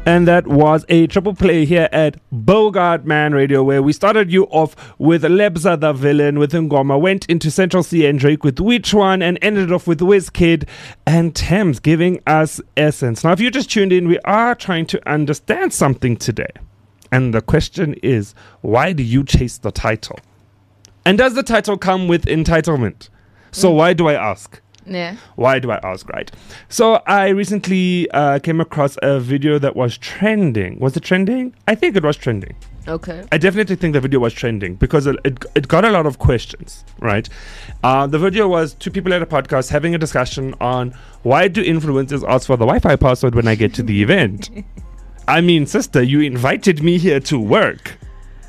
And that was a triple play here at Bogart Man Radio, where we started you off with Lebza the Villain with Ngoma, went into Central C and Drake with Which One, and ended off with Wizkid and Thames giving us Essence. Now, if you just tuned in, we are trying to understand something today. And the question is, why do you chase the title? And does the title come with entitlement? So why do I ask? Yeah. Why do I ask, right? So I recently came across a video that was trending. Was it trending? I think it was trending. Okay. I definitely think the video was trending because it got a lot of questions, right? The video was two people at a podcast having a discussion on why do influencers ask for the Wi-Fi password when I get to the event? I mean, sister, you invited me here to work.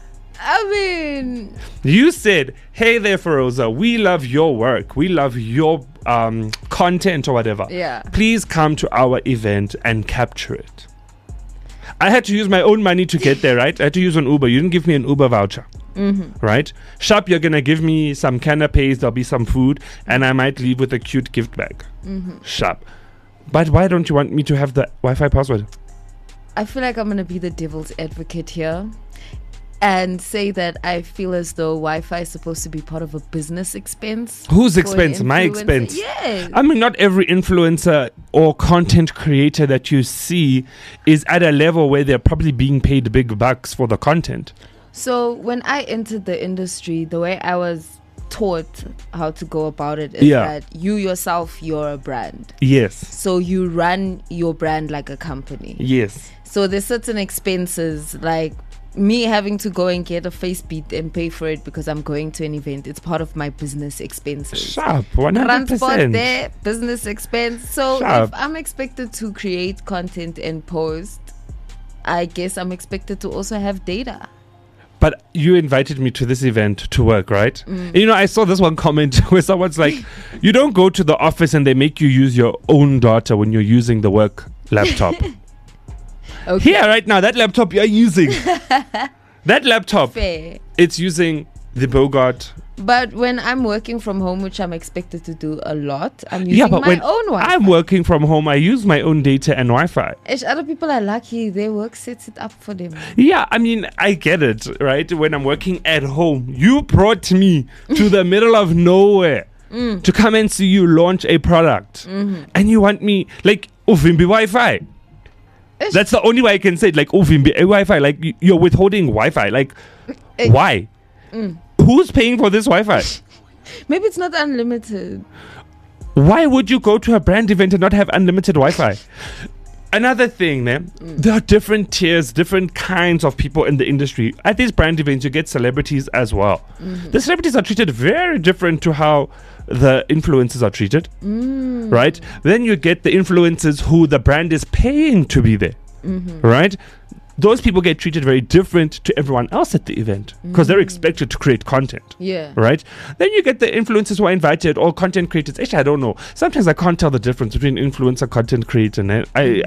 I mean, You said, hey there, Feroza, we love your work. We love your content or whatever. Yeah. Please come to our event and capture it. I had to use my own money to get there, right? I had to use an Uber. You didn't give me an Uber voucher, right? Sharp, you're going to give me some canapes, there'll be some food, and I might leave with a cute gift bag. Sharp. But why don't you want me to have the Wi-Fi password? I feel like I'm going to be the devil's advocate here and say that I feel as though Wi-Fi is supposed to be part of a business expense. Whose for an expense? My influencer. expense. Yes. I mean, not every influencer or content creator that you see is at a level where they're probably being paid big bucks for the content. So when I entered the industry, the way I was taught how to go about it is Yeah. that you yourself, you're a brand. Yes. So you run your brand like a company. Yes. So there's certain expenses like me having to go and get a face beat and pay for it because I'm going to an event. It's part of my business expenses. Sharp. Transport 100%. there, business expense. So Sharp. if I'm expected to create content and post, I guess I'm expected to also have data. But you invited me to this event to work, right? You know, I saw this one comment where someone's like, you don't go to the office and they make you use your own data when you're using the work laptop. Okay. Here, right now, that laptop you're using. That laptop, Fair. it's using the Bogart. But when I'm working from home, which I'm expected to do a lot, I'm using but my when own Wi-Fi. I'm working from home, I use my own data and Wi-Fi. If other people are lucky, their work sets it up for them. Yeah, I mean, I get it, right? When I'm working at home, you brought me to the middle of nowhere to come and see you launch a product. And you want me, like, Uvimbi Wi-Fi. Ish. That's the only way I can say it, like, Uvimbi Wi-Fi. Like, you're withholding Wi-Fi. Like, why? Who's paying for this Wi-Fi? Maybe it's not unlimited. Why would you go to a brand event and not have unlimited Wi-Fi? Another thing, there are different tiers, different kinds of people in the industry. At these brand events, you get celebrities as well. The celebrities are treated very different to how the influencers are treated, right? Then you get the influencers who the brand is paying to be there, right? Those people get treated very different to everyone else at the event because they're expected to create content. Yeah. Right? Then you get the influencers who are invited or content creators. Actually, I don't know. Sometimes I can't tell the difference between influencer, content creator. And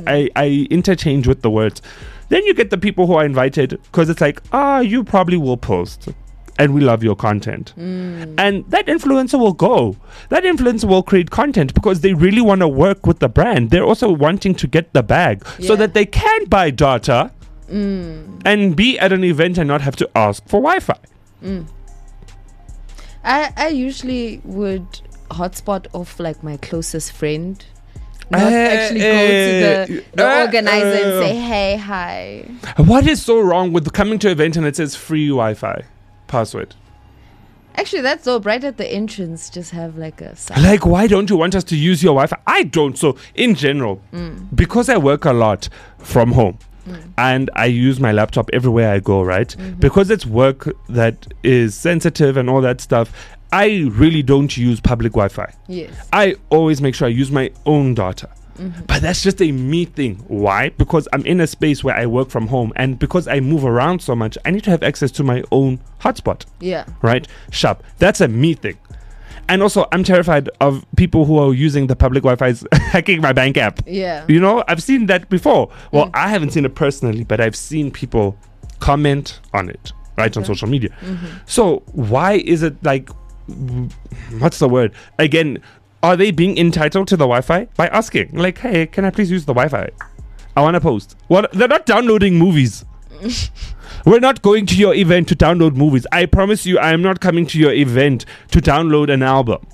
I interchange with the words. Then you get the people who are invited because it's like, you probably will post and we love your content. And that influencer will go. That influencer will create content because they really want to work with the brand. They're also wanting to get the bag so Yeah. that they can buy data and be at an event and not have to ask for Wi-Fi. I usually would hotspot off like my closest friend. Not actually go to the organizer and say, hey, hi. What is so wrong with coming to an event and it says free Wi-Fi password? Actually, that's dope. Right at the entrance, just have like a sign. Like, why don't you want us to use your Wi-Fi? I don't. So, in general, because I work a lot from home and I use my laptop everywhere I go, right? Because it's work that is sensitive and all that stuff, I really don't use public Wi-Fi. Yes. I always make sure I use my own data. But that's just a me thing. Why? Because I'm in a space where I work from home, and because I move around so much, I need to have access to my own hotspot. Yeah. Right? Sharp. That's a me thing. And also, I'm terrified of people who are using the public Wi-Fi's hacking my bank app. Yeah. You know, I've seen that before. Well, I haven't seen it personally, but I've seen people comment on it, right, on social media. So why is it like, what's the word? Again, are they being entitled to the Wi-Fi by asking, like, hey, can I please use the Wi-Fi? I want to post. What? They're not downloading movies. We're not going to your event to download movies. I promise you, I am not coming to your event to download an album.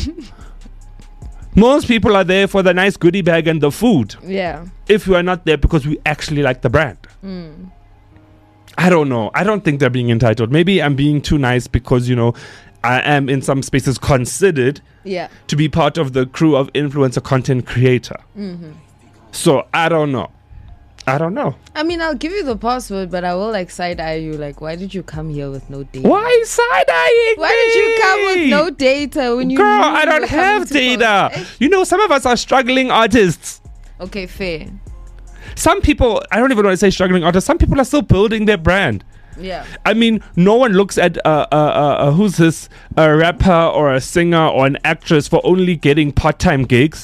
Most people are there for the nice goodie bag and the food. Yeah. If we are not there because we actually like the brand. I don't know. I don't think they're being entitled. Maybe I'm being too nice because, you know, I am in some spaces considered to be part of the crew of influencer content creator. So I don't know. I mean, I'll give you the password, but I will like side eye you. Like, why did you come here with no data? Why side eyeing? Why did you come with no data when you? Girl, knew I you don't were have coming to data. post? You know, some of us are struggling artists. Okay, fair. Some people, I don't even want to say struggling artists. Some people are still building their brand. Yeah. I mean, no one looks at who's this, a rapper or a singer or an actress for only getting part-time gigs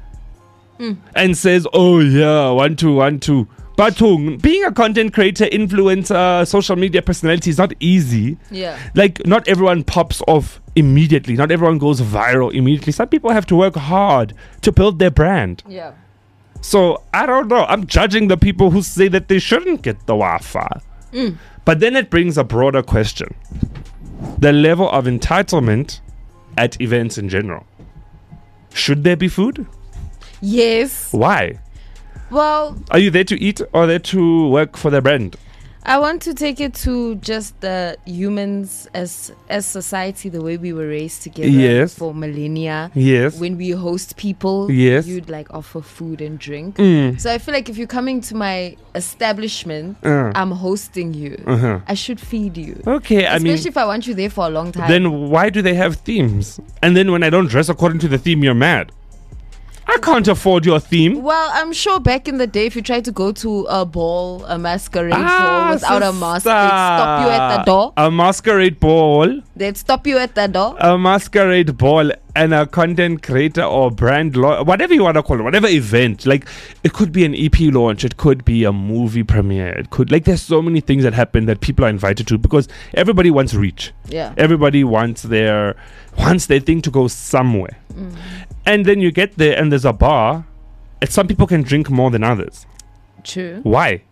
and says, oh yeah, 1 2 1 2. But being a content creator, influencer, social media personality is not easy. Yeah. Like, not everyone pops off immediately. Not everyone goes viral immediately. Some people have to work hard to build their brand. Yeah. So, I don't know. I'm judging the people who say that they shouldn't get the Wi-Fi. But then it brings a broader question. The level of entitlement at events in general. Should there be food? Yes. Why? Well, Are you there to eat or there to work for the brand? I want to take it to just the humans as society, the way we were raised together Yes. for millennia. Yes. When we host people, Yes. you'd like offer food and drink. Mm. So I feel like if you're coming to my establishment, Uh. I'm hosting you. Uh-huh. I should feed you. Okay, I mean, Especially if I want you there for a long time. then why do they have themes? And then when I don't dress according to the theme, you're mad. I can't afford your theme. Well, I'm sure back in the day, if you tried to go to a ball, a masquerade ball without a mask, they'd stop you at the door. A masquerade ball, They'd stop you at the door. a masquerade ball, and a content creator or brand whatever you want to call it, whatever event. Like, it could be an EP launch, it could be a movie premiere, it could, like, there's so many things that happen that people are invited to because everybody wants reach. Yeah. Everybody wants their thing to go somewhere. And then you get there and there's a bar, and some people can drink more than others. True. Why?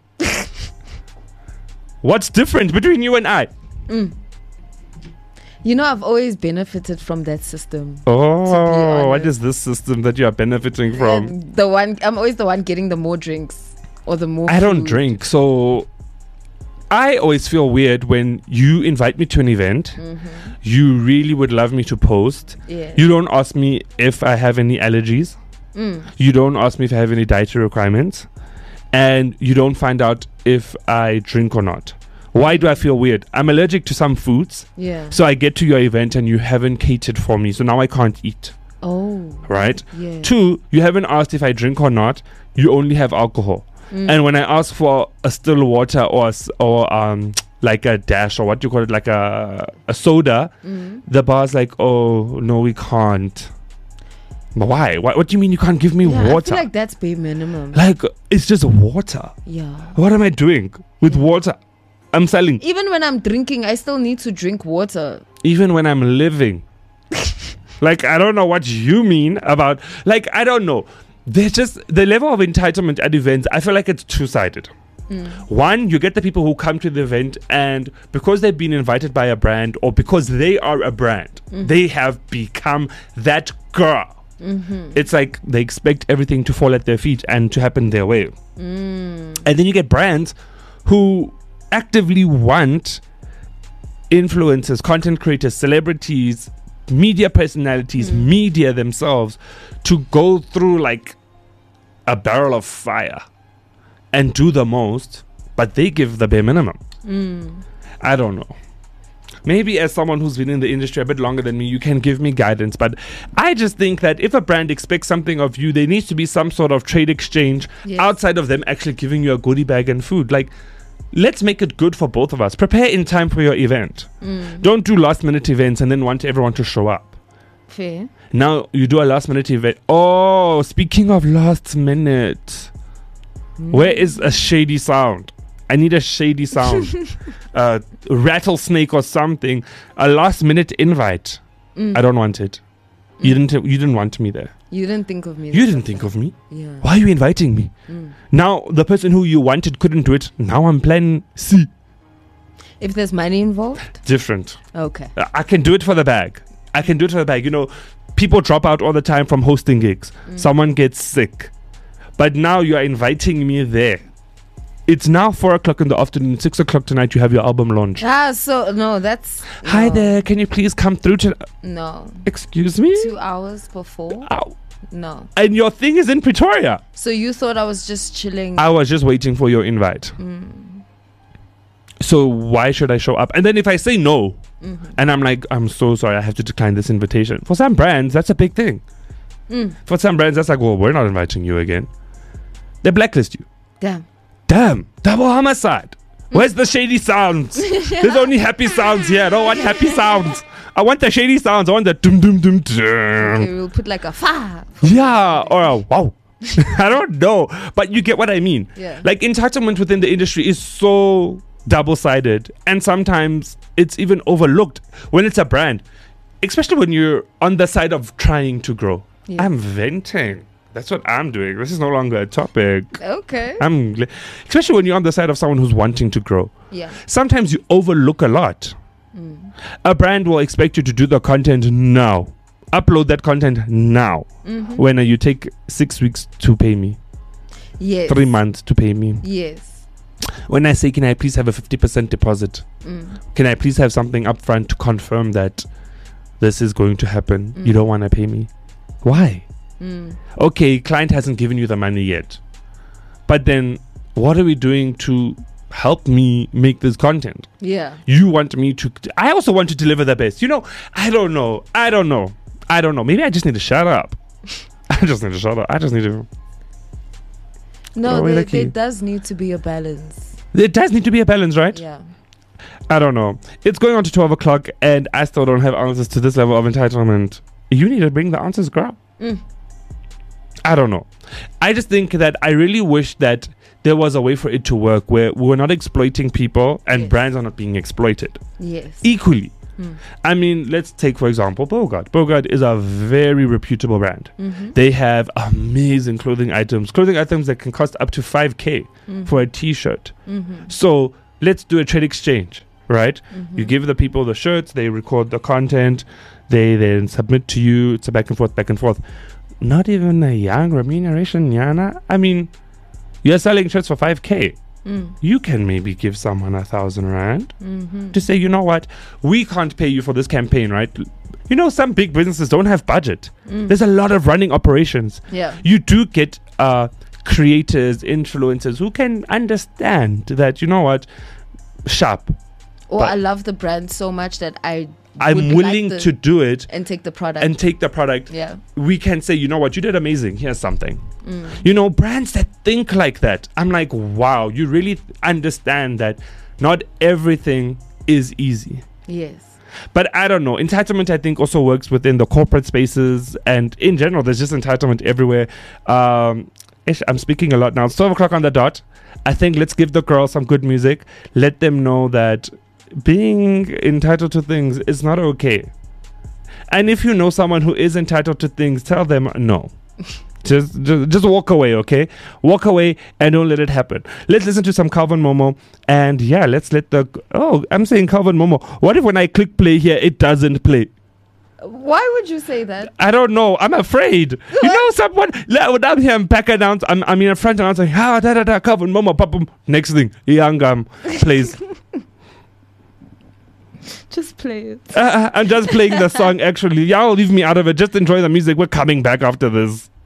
What's different between you and I? You know, I've always benefited from that system. Oh, what honest. is this system that you are benefiting from? I'm always the one getting the more drinks or the more I don't food. drink, so I always feel weird when you invite me to an event. You really would love me to post. Yeah. You don't ask me if I have any allergies. You don't ask me if I have any dietary requirements. And you don't find out if I drink or not. Why do I feel weird? I'm allergic to some foods. Yeah. So I get to your event and you haven't catered for me. So now I can't eat. Oh. Right? Yeah. 2, you haven't asked if I drink or not. You only have alcohol. And when I ask for a still water or like a dash or what do you call it, like a soda, the bar's like, oh no, we can't. But why? What do you mean you can't give me Yeah, water? I feel like that's bare minimum. Like, it's just water. Yeah. What am I doing with water? I'm selling. Even when I'm drinking, I still need to drink water. Even when I'm living. Like, I don't know what you mean about, like, I don't know. There's just the level of entitlement at events. I feel like it's two-sided. One, you get the people who come to the event and because they've been invited by a brand or because they are a brand, they have become that girl. It's like they expect everything to fall at their feet and to happen their way. And then you get brands who actively want influencers, content creators, celebrities, media personalities, media themselves to go through like a barrel of fire and do the most, but they give the bare minimum. I don't know. Maybe as someone who's been in the industry a bit longer than me, you can give me guidance, but I just think that if a brand expects something of you, there needs to be some sort of trade exchange outside of them actually giving you a goodie bag and food. Like, let's make it good for both of us. Prepare in time for your event. Don't do last minute events and then want everyone to show up. Fair. Now you do a last minute event. Oh, speaking of last minute, where is a shady sound? I need a shady sound. Rattlesnake or something. A last minute invite. I don't want it. You didn't want me there. You didn't think of me. You didn't think of me. Yeah. Why are you inviting me? Now the person who you wanted couldn't do it. Now I'm planning C. If there's money involved? Different. Okay. I can do it for the bag. You know, people drop out all the time from hosting gigs. Someone gets sick. But now you are inviting me there. It's now 4 o'clock in the afternoon, 6 o'clock tonight, you have your album launch. So, no, that's... Hi no. there, can you please come through to... No. Excuse me? 2 hours before? Ow. No. And your thing is in Pretoria. So you thought I was just chilling? I was just waiting for your invite. So why should I show up? And then if I say no, and I'm like, I'm so sorry, I have to decline this invitation. For some brands, that's a big thing. For some brands, that's like, well, we're not inviting you again. They blacklist you. Damn, double homicide. Where's the shady sounds? There's only happy sounds here. I don't want happy sounds. I want the shady sounds. I want the dum dum dum dum. Okay, we'll put like a fa. Yeah, or a wow. I don't know, but you get what I mean. Yeah. Like entitlement within the industry is so double-sided, and sometimes it's even overlooked when it's a brand, especially when you're on the side of trying to grow. Yeah. I'm venting. That's what I'm doing. This is no longer a topic. Okay. Especially when you're on the side of someone who's wanting to grow. Yeah. Sometimes you overlook a lot. A brand will expect you to do the content now. Upload that content now. When you take 6 weeks to pay me. Yes. 3 months to pay me. Yes. When I say, can I please have a 50% deposit? Can I please have something upfront to confirm that this is going to happen? You don't want to pay me. Why? Okay, client hasn't given you the money yet. But then what are we doing to help me make this content? Yeah. You want me to... I also want to deliver the best. You know, I don't know. Maybe I just need to shut up. I just need to... No, there does need to be a balance. There does need to be a balance, right? Yeah. I don't know. It's going on to 12 o'clock and I still don't have answers to this level of entitlement. You need to bring the answers, girl. I don't know. I just think that I really wish that there was a way for it to work where we're not exploiting people and brands are not being exploited. Yes. Equally. I mean, let's take, for example, Bogart. Bogart is a very reputable brand. They have amazing clothing items that can cost up to 5K for a t-shirt. So let's do a trade exchange, right? You give the people the shirts, they record the content, they then submit to you. It's a back and forth. Not even a young remuneration, Yana. I mean, you're selling shirts for 5K. You can maybe give someone 1,000 rand to say, you know what, we can't pay you for this campaign, right? You know, some big businesses don't have budget. There's a lot of running operations. Yeah. You do get creators, influencers who can understand that, you know what, sharp. Or I love the brand so much that I'm willing to do it and take the product. Yeah. We can say, you know what, you did amazing. Here's something. You know, brands that think like that. I'm like, wow, you really understand that not everything is easy. Yes. But I don't know. Entitlement, I think, also works within the corporate spaces. And in general, there's just entitlement everywhere. I'm speaking a lot now. It's 12 o'clock on the dot. I think let's give the girls some good music. Let them know that being entitled to things is not okay. And if you know someone who is entitled to things, tell them no. Just walk away, okay? Walk away and don't let it happen. Let's listen to some Calvin Momo. And yeah, let's let I'm saying Calvin Momo. What if when I click play here, it doesn't play? Why would you say that? I don't know. I'm afraid. You know, someone without him back announce. I mean, a front announcer. Calvin Momo. Pop. Next thing, young plays. Just play it. I'm just playing the song. Actually, y'all leave me out of it. Just enjoy the music. We're coming back after this.